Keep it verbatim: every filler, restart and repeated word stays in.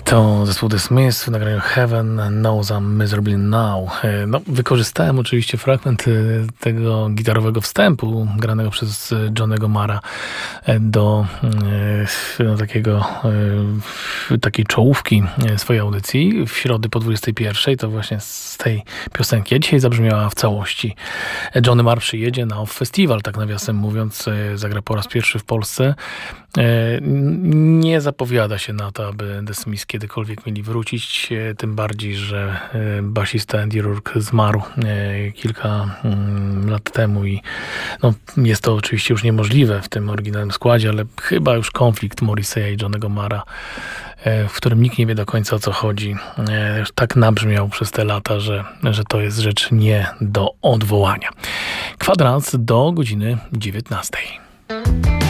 To zespół The Smiths w nagraniu Heaven Knows I'm Miserable Now. No, wykorzystałem oczywiście fragment tego gitarowego wstępu granego przez Johnny'ego Marra do no, takiego takiej czołówki swojej audycji w środę po dwudziestej pierwszej. To właśnie z tej piosenki. A dzisiaj zabrzmiała w całości. Johnny Marr przyjedzie na Off Festival, tak nawiasem mówiąc, zagra po raz pierwszy w Polsce. Nie zapowiada się na to, aby The Smiths kiedykolwiek mieli wrócić, tym bardziej, że basista Andy Rourke zmarł kilka lat temu i no, jest to oczywiście już niemożliwe w tym oryginalnym składzie, ale chyba już konflikt Morrissey'a i Johnny'ego Marra, w którym nikt nie wie do końca, o co chodzi, tak nabrzmiał przez te lata, że, że to jest rzecz nie do odwołania. Kwadrans do godziny dziewiętnastej.